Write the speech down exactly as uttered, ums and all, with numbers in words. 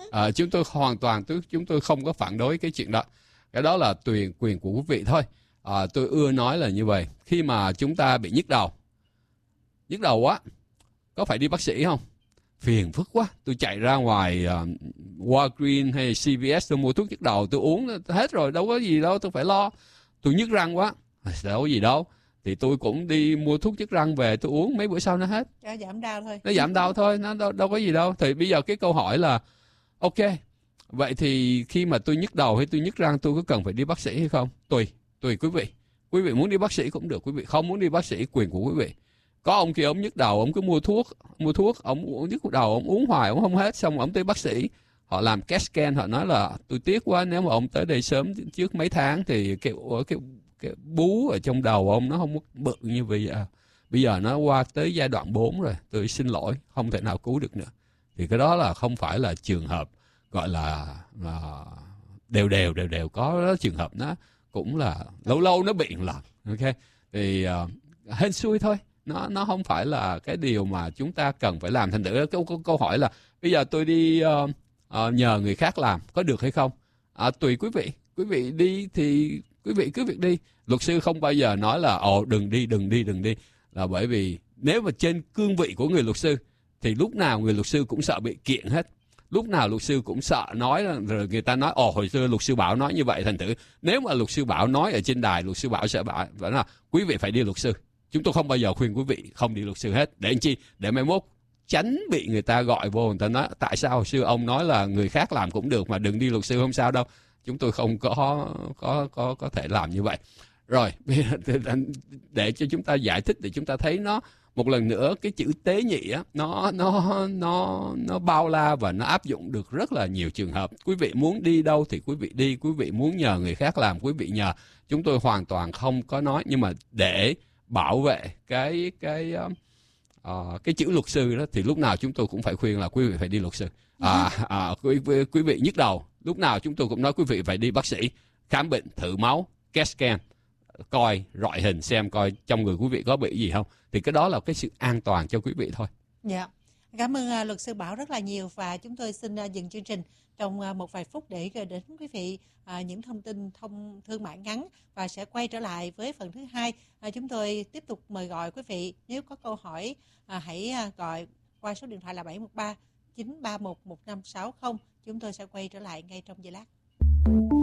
À, chúng tôi hoàn toàn tôi, chúng tôi không có phản đối cái chuyện đó. Cái đó là tùy quyền của quý vị thôi. À, tôi ưa nói là như vậy. Khi mà chúng ta bị nhức đầu, nhức đầu quá, có phải đi bác sĩ không? Phiền phức quá, tôi chạy ra ngoài uh, Walgreens hay xê vê ét tôi mua thuốc nhức đầu, tôi uống hết rồi, đâu có gì đâu, tôi phải lo. Tôi nhức răng quá, đâu có gì đâu, thì tôi cũng đi mua thuốc nhức răng về tôi uống, mấy bữa sau nó hết. Cho giảm đau thôi. Nó giảm đau thôi, nó đâu, đâu có gì đâu. Thì bây giờ cái câu hỏi là, ok, vậy thì khi mà tôi nhức đầu hay tôi nhức răng tôi có cần phải đi bác sĩ hay không? Tùy, tùy quý vị. Quý vị muốn đi bác sĩ cũng được, quý vị không muốn đi bác sĩ quyền của quý vị. Có ông kia ông nhức đầu, ông cứ mua thuốc, mua thuốc, ông uống nhức đầu, ông uống hoài, ông không hết, xong ông tới bác sĩ, họ làm ca scan, họ nói là tôi tiếc quá, nếu mà ông tới đây sớm trước mấy tháng thì cái cái cái bú ở trong đầu ông nó không bự như bây giờ. Bây giờ nó qua tới giai đoạn bốn rồi, tôi xin lỗi, không thể nào cứu được nữa. Thì cái đó là không phải là trường hợp gọi là, là đều đều đều đều có đó, trường hợp nó cũng là lâu lâu nó bị một lần, ok? Thì uh, hên xui thôi. Nó nó không phải là cái điều mà chúng ta cần phải làm. Thành thử câu, câu, câu hỏi là bây giờ tôi đi uh, uh, nhờ người khác làm có được hay không? À, tùy quý vị. Quý vị đi thì quý vị cứ việc đi. Luật sư không bao giờ nói là ồ đừng đi, đừng đi, đừng đi. Là bởi vì nếu mà trên cương vị của người luật sư thì lúc nào người luật sư cũng sợ bị kiện hết. Lúc nào luật sư cũng sợ nói, rồi người ta nói ồ hồi xưa luật sư Bảo nói như vậy. Thành thử nếu mà luật sư Bảo nói ở trên đài, luật sư Bảo sẽ bảo là quý vị phải đi luật sư. Chúng tôi không bao giờ khuyên quý vị không đi luật sư hết. Để làm chi? Để mai mốt tránh bị người ta gọi vô, người ta nói tại sao hồi xưa ông nói là người khác làm cũng được mà đừng đi luật sư, không sao đâu. Chúng tôi không có có có có thể làm như vậy. Rồi, để cho chúng ta giải thích, để chúng ta thấy nó một lần nữa, cái chữ tế nhị á, nó nó nó nó bao la và nó áp dụng được rất là nhiều trường hợp. Quý vị muốn đi đâu thì quý vị đi, quý vị muốn nhờ người khác làm quý vị nhờ. Chúng tôi hoàn toàn không có nói, nhưng mà để bảo vệ cái cái uh, cái chữ luật sư đó thì lúc nào chúng tôi cũng phải khuyên là quý vị phải đi luật sư. À, à, quý, quý, quý vị nhức đầu, lúc nào chúng tôi cũng nói quý vị phải đi bác sĩ, khám bệnh, thử máu, ca scan, coi rọi hình xem coi trong người quý vị có bị gì không. Thì cái đó là cái sự an toàn cho quý vị thôi. Dạ. Cảm ơn uh, luật sư Bảo rất là nhiều, và chúng tôi xin uh, dừng chương trình trong uh, một vài phút để gửi đến quý vị uh, những thông tin thông thương mại ngắn, và sẽ quay trở lại với phần thứ hai. Uh, chúng tôi tiếp tục mời gọi quý vị, nếu có câu hỏi uh, hãy uh, gọi qua số điện thoại là bảy một ba chín ba một một năm sáu không. Chúng tôi sẽ quay trở lại ngay trong giây lát.